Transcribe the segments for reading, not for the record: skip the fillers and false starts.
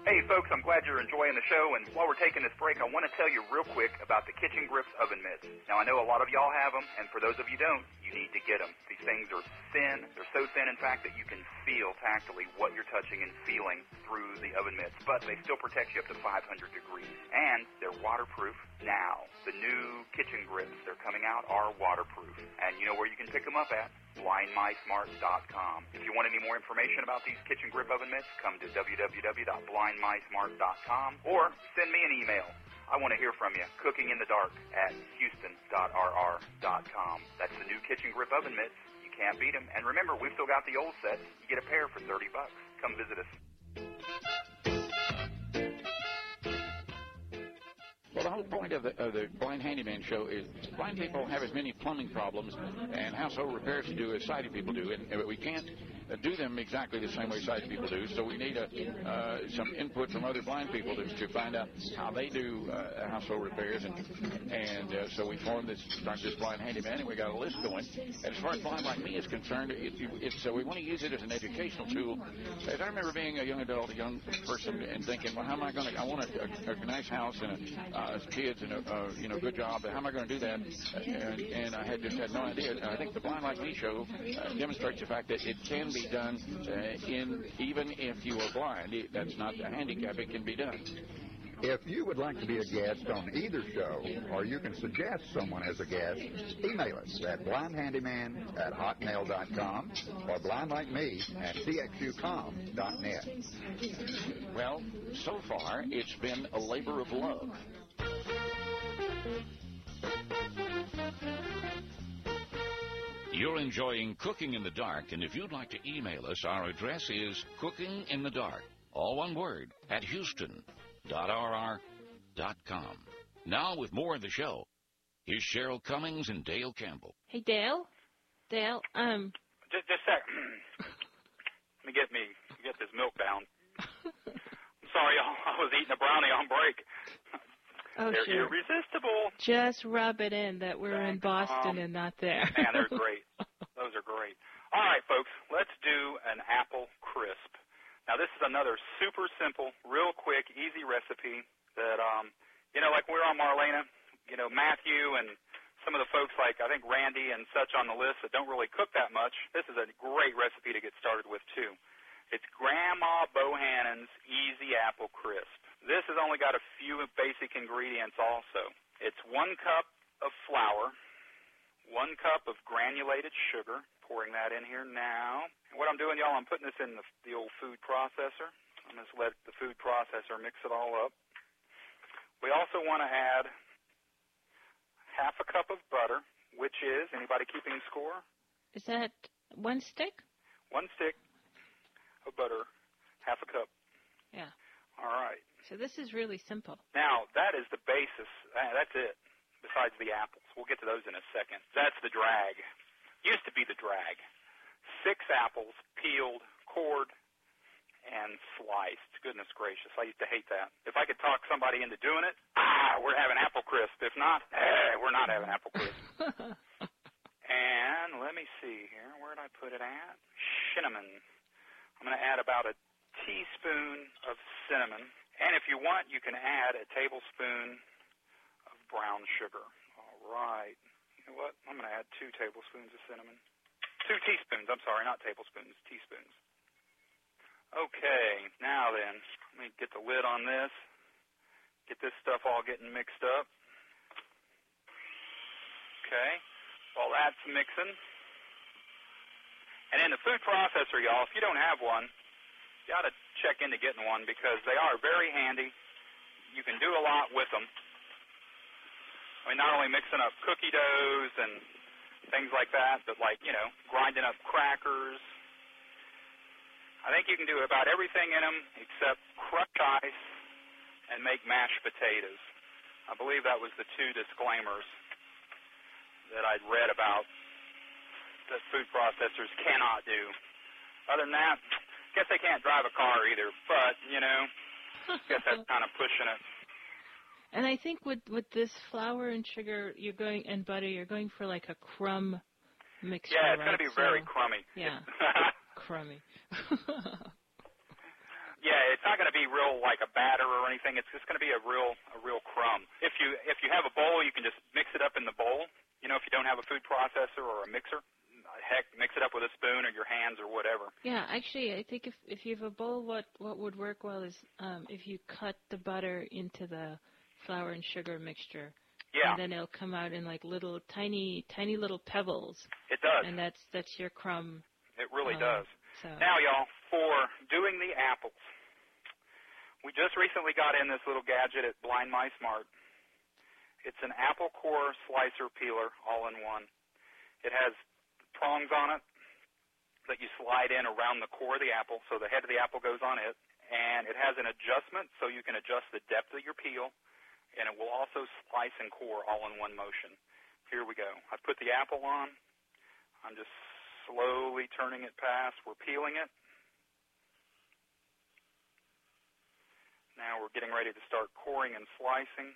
Hey, folks, I'm glad you're enjoying the show, and while we're taking this break, I want to tell you real quick about the Kitchen Grips oven mitts. Now, I know a lot of y'all have them, and for those of you don't, you need to get them. These things are thin. They're so thin, in fact, that you can feel tactily what you're touching and feeling through the oven mitts, but they still protect you up to 500 degrees, and they're waterproof. Now, the new Kitchen Grips, they're coming out, are waterproof, and you know where you can pick them up at? BlindMySmart.com. If you want any more information about these Kitchen Grip oven mitts, come to www.blindmysmart.com or send me an email. I want to hear from you. cookinginthedark@houston.rr.com. That's the new Kitchen Grip oven mitts. You can't beat them. And remember, we've still got the old sets. You get a pair for $30. Come visit us. Well, the whole point of the Blind Handyman show is blind people have as many plumbing problems and household repairs to do as sighted people do, and we can't do them exactly the same way sighted people do, so we need some input from other blind people to find out how they do household repairs, and so we formed this Blind Handyman, and we got a list going. And as far as Blind Like Me is concerned, we want to use it as an educational tool. As I remember being a young adult, a young person, and thinking, well, how am I going to, I want a nice house and kids and a good job, but how am I going to do that? And I just had no idea. I think the Blind Like Me show demonstrates the fact that it can be done even if you are blind. That's not a handicap. It can be done. If you would like to be a guest on either show, or you can suggest someone as a guest, email us at blindhandyman@hotmail.com or blindlikeme@cxucom.net. Well, so far, it's been a labor of love. You're enjoying Cooking in the Dark, and if you'd like to email us, our address is cookinginthedark, all one word, at houston.rr.com. Now, with more of the show, here's Cheryl Cummings and Dale Campbell. Hey, Dale? Dale, Just a sec. Let me get this milk down. I'm sorry, y'all. I was eating a brownie on break. Oh, they're sure. irresistible. Just rub it in that we're in Boston and not there. Man, they're great. Those are great. All right, folks, let's do an apple crisp. Now, this is another super simple, real quick, easy recipe that, like we're on Marlena, Matthew and some of the folks like, I think, Randy and such on the list that don't really cook that much. This is a great recipe to get started with, too. It's Grandma Bohannon's Easy Apple Crisp. This has only got a few basic ingredients also. It's 1 cup of flour, 1 cup of granulated sugar, pouring that in here now. And what I'm doing, y'all, I'm putting this in the old food processor. I'm going to let the food processor mix it all up. We also want to add 1/2 cup of butter, which is, anybody keeping score? Is that 1 stick? 1 stick of butter, 1/2 cup. Yeah. All right. So this is really simple. Now, that is the basis. That's it, besides the apples. We'll get to those in a second. That's the drag. Used to be the drag. 6 apples, peeled, cored, and sliced. Goodness gracious, I used to hate that. If I could talk somebody into doing it, we're having apple crisp. If not, we're not having apple crisp. And let me see here. Where did I put it at? Cinnamon. I'm going to add about a teaspoon of cinnamon. And if you want, you can add a tablespoon of brown sugar. All right. You know what? I'm going to add 2 tablespoons of cinnamon. 2 teaspoons. I'm sorry, not tablespoons, teaspoons. Okay. Now then, let me get the lid on this. Get this stuff all getting mixed up. Okay. While that's mixing. And in the food processor, y'all, if you don't have one, you ought to check into getting one because they are very handy. You can do a lot with them. I mean, not only mixing up cookie doughs and things like that, but grinding up crackers. I think you can do about everything in them except crush ice and make mashed potatoes. I believe that was the 2 disclaimers that I'd read about that food processors cannot do. Other than that, I guess they can't drive a car either, but, I guess that's kind of pushing it. And I think with this flour and sugar and butter, you're going for like a crumb mixture, yeah, it's right? going to be very crummy. Yeah, crummy. Yeah, it's not not going to be real like a batter or anything. It's just going to be a real crumb. If you have a bowl, you can just mix it up in the bowl. You know, if you don't have a food processor or a mixer, heck, mix it up with a spoon or your hands or whatever. Yeah, actually, I think if you have a bowl, what would work well is if you cut the butter into the flour and sugar mixture. Yeah. And then it'll come out in like little tiny little pebbles. It does. And that's your crumb. It really does. So. Now, y'all, for doing the apples, we just recently got in this little gadget at Blind Mice Mart. It's an apple core slicer peeler all in one. It has prongs on it that you slide in around the core of the apple, so the head of the apple goes on it. And it has an adjustment so you can adjust the depth of your peel, and it will also slice and core all in one motion. Here we go. I put the apple on. I'm just slowly turning it past. We're peeling it. Now we're getting ready to start coring and slicing.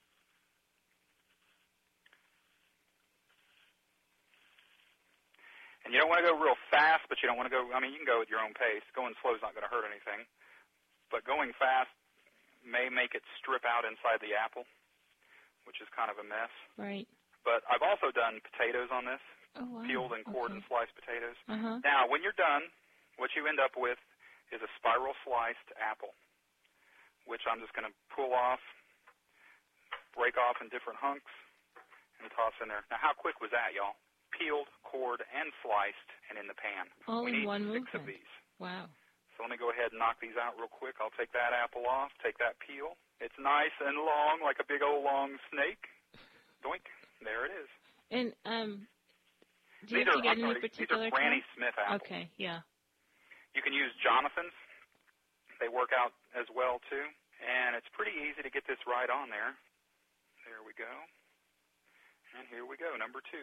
And you don't want to go real fast, but you don't want to go, I mean, you can go at your own pace. Going slow is not going to hurt anything. But going fast may make it strip out inside the apple, which is kind of a mess. Right. But I've also done potatoes on this. Oh, wow. Peeled and cored and sliced potatoes. Uh-huh. Now, when you're done, what you end up with is a spiral sliced apple, which I'm just going to pull off, break off in different hunks, and toss in there. Now, how quick was that, y'all? Peeled, cored, and sliced, and in the pan. All we in need one 6 movement. of these. Wow. So let me go ahead and knock these out real quick. I'll take that apple off, take that peel. It's nice and long, like a big old long snake. Doink. There it is. And do you have to get any particular these are Granny Smith apples. Okay, yeah. You can use Jonathan's. They work out as well, too. And it's pretty easy to get this right on there. There we go. And here we go, number 2.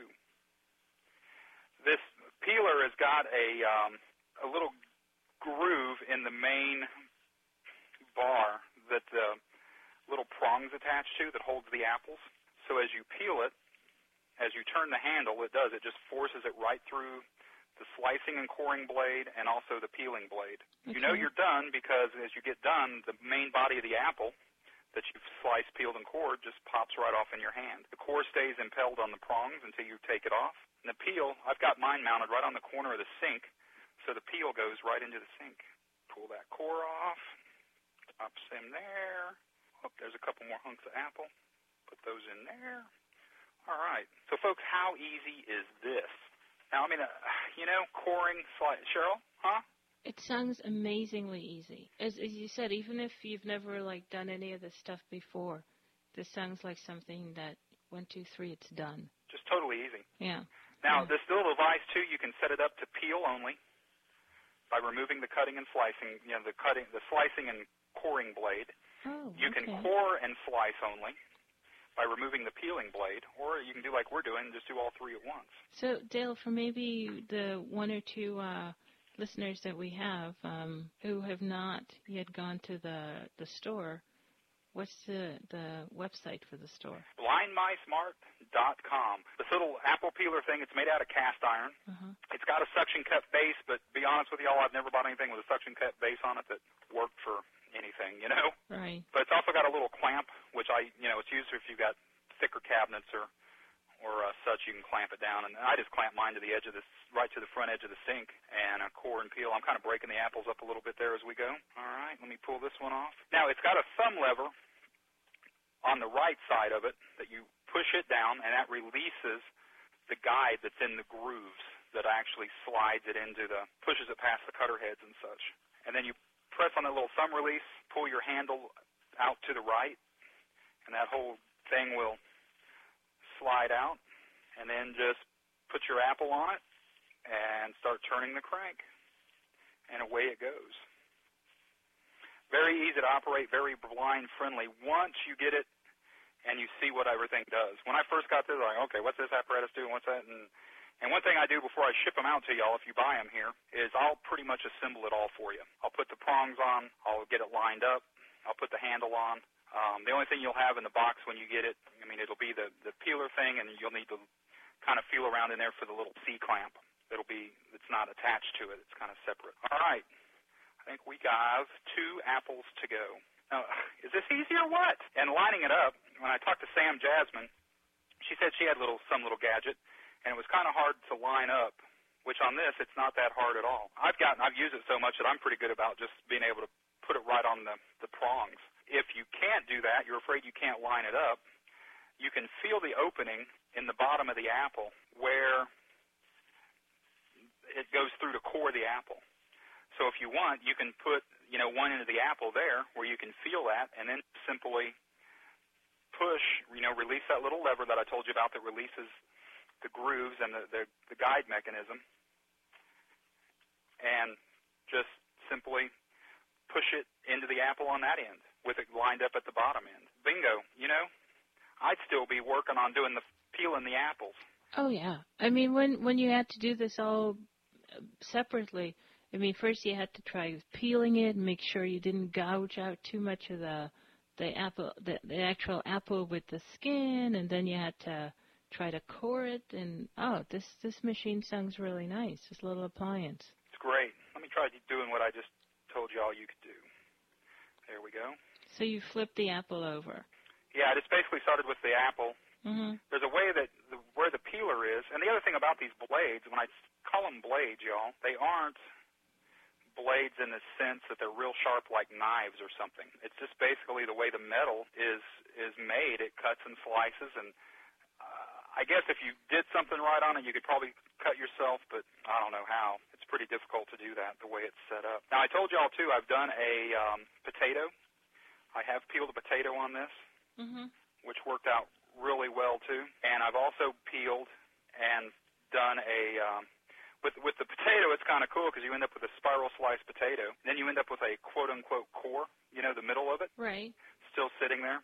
This peeler has got a little groove in the main bar that the little prongs attach to that holds the apples. So as you peel it, as you turn the handle, it just forces it right through the slicing and coring blade and also the peeling blade. Okay. You know you're done because as you get done, the main body of the apple that you've sliced, peeled, and cored just pops right off in your hand. The core stays impelled on the prongs until you take it off. And the peel, I've got mine mounted right on the corner of the sink, so the peel goes right into the sink. Pull that core off, drops them there. Oh, there's a couple more hunks of apple. Put those in there. All right. So, folks, how easy is this? Now, I mean, coring, Cheryl, huh? It sounds amazingly easy. As you said, even if you've never, done any of this stuff before, this sounds like something that 1, 2, 3, it's done. Just totally easy. Yeah. Now, this little device, too, you can set it up to peel only by removing the cutting and slicing, the slicing and coring blade. Oh, You can core and slice only by removing the peeling blade, or you can do like we're doing, just do all 3 at once. So, Dale, for maybe the 1 or 2 listeners that we have who have not yet gone to the store, what's the website for the store? BlindMiceMart.com. This little apple peeler thing, it's made out of cast iron. Uh-huh. It's got a suction cup base, but to be honest with y'all, I've never bought anything with a suction cup base on it that worked for anything, Right. But it's also got a little clamp, which it's used if you've got thicker cabinets or such, you can clamp it down. And I just clamp mine to the edge of right to the front edge of the sink, and core and peel. I'm kind of breaking the apples up a little bit there as we go. All right, let me pull this one off. Now, it's got a thumb lever on the right side of it that you push it down, and that releases the guide that's in the grooves that actually slides it pushes it past the cutter heads and such. And then you press on that little thumb release, pull your handle out to the right, and that whole thing will slide out, and then just put your apple on it and start turning the crank, and away it goes. Very easy to operate, very blind friendly once you get it and you see what everything does. When I first got this, I was like, okay, what's this apparatus doing? What's that? And one thing I do before I ship them out to y'all, if you buy them here, is I'll pretty much assemble it all for you. I'll put the prongs on. I'll get it lined up. I'll put the handle on. The only thing you'll have in the box when you get it, it'll be the peeler thing, and you'll need to kind of feel around in there for the little C-clamp. It's not attached to it. It's kind of separate. All right. I think we have 2 apples to go. Now, is this easy or what? And lining it up, when I talked to Sam Jasmine, she said she had some little gadget, and it was kind of hard to line up, which on this, it's not that hard at all. I've used it so much that I'm pretty good about just being able to put it right on the prongs. If you can't do that, you're afraid you can't line it up, you can feel the opening in the bottom of the apple where it goes through the core of the apple. So if you want, you can put, one end of the apple there where you can feel that, and then simply push, release that little lever that I told you about that releases the grooves and the guide mechanism, and just simply push it into the apple on that end with it lined up at the bottom end. Bingo. I'd still be working on doing the peeling the apples. Oh, yeah. I mean, when you had to do this all separately, I mean, first you had to try peeling it and make sure you didn't gouge out too much of the apple, the actual apple with the skin, and then you had to try to core it. And this machine sounds really nice. This little appliance. It's great. Let me try doing what I just told you all you could do. There we go. So you flip the apple over. Yeah, I just basically started with the apple. Mm-hmm. There's a way that where the peeler is, and the other thing about these blades, when I call them blades, y'all, they aren't blades in the sense that they're real sharp like knives or something. It's just basically the way the metal is made. It cuts and slices, and I guess if you did something right on it, you could probably cut yourself, but I don't know how. It's pretty difficult to do that the way it's set up. Now, I told y'all, too, I've done a potato. I have peeled a potato on this, which worked out really well, too. And I've also peeled and done a with the potato, it's kind of cool because you end up with a spiral sliced potato. Then you end up with a quote-unquote core, the middle of it. Right. Still sitting there.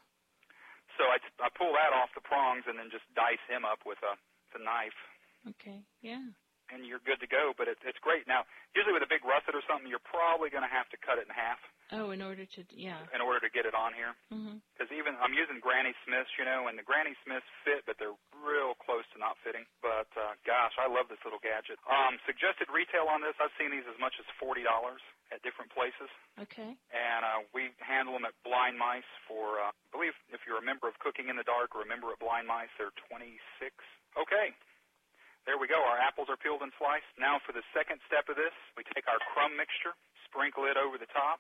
So I pull that off the prongs and then just dice him up with a knife. Okay, yeah. And you're good to go, but it's great. Now, usually with a big russet or something, you're probably going to have to cut it in half. Oh, in order to get it on here. Because even I'm using Granny Smiths, and the Granny Smiths fit, but they're real close to not fitting. But, gosh, I love this little gadget. Suggested retail on this, I've seen these as much as $40 at different places. Okay. And we handle them at Blind Mice for, I believe, if you're a member of Cooking in the Dark or a member at Blind Mice, they're $26. Okay. There we go. Our apples are peeled and sliced. Now for the second step of this, we take our crumb mixture, sprinkle it over the top,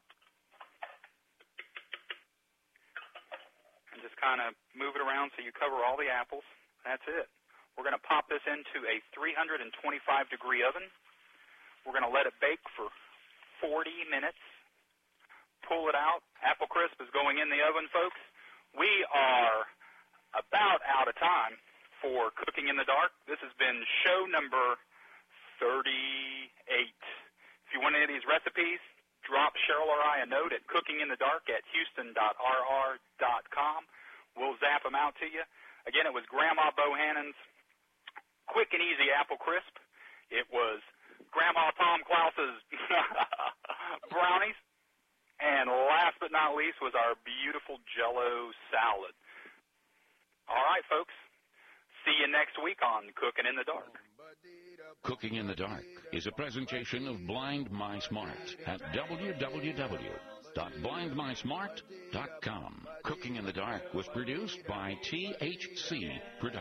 and just kind of move it around so you cover all the apples. That's it. We're going to pop this into a 325-degree oven. We're going to let it bake for 40 minutes. Pull it out. Apple Crisp is going in the oven, folks. We are about out of time for Cooking in the Dark. This has been show number 38. If you want any of these recipes, drop Cheryl or I a note at cookinginthedark@houston.rr.com. We'll zap them out to you. Again, it was Grandma Bohannon's quick and easy apple crisp. It was Grandma Tom Klaus's brownies. And last but not least was our beautiful Jell-O salad. All right, folks. See you next week on Cooking in the Dark. Cooking in the Dark is a presentation of Blind Mice Mart at www.blindmicemart.com. Cooking in the Dark was produced by THC Productions.